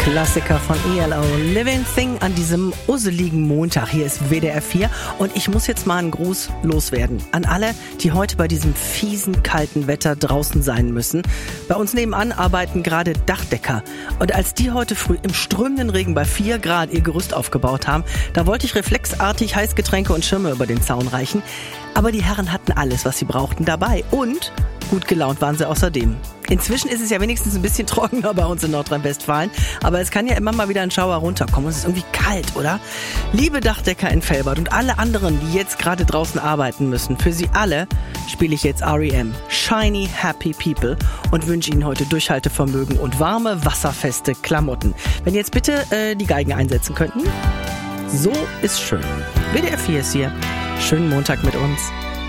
Klassiker von ELO, Living Thing an diesem usseligen Montag. Hier ist WDR 4 und ich muss jetzt mal einen Gruß loswerden an alle, die heute bei diesem fiesen, kalten Wetter draußen sein müssen. Bei uns nebenan arbeiten gerade Dachdecker und als die heute früh im strömenden Regen bei 4 Grad ihr Gerüst aufgebaut haben, da wollte ich reflexartig Heißgetränke und Schirme über den Zaun reichen. Aber die Herren hatten alles, was sie brauchten, dabei und gut gelaunt waren sie außerdem. Inzwischen ist es ja wenigstens ein bisschen trockener bei uns in Nordrhein-Westfalen, aber es kann ja immer mal wieder ein Schauer runterkommen und es ist irgendwie kalt, oder? Liebe Dachdecker in Velbert und alle anderen, die jetzt gerade draußen arbeiten müssen, für sie alle spiele ich jetzt R.E.M. Shiny Happy People und wünsche Ihnen heute Durchhaltevermögen und warme, wasserfeste Klamotten. Wenn jetzt bitte die Geigen einsetzen könnten. So ist schön. WDR 4 ist hier. Schönen Montag mit uns.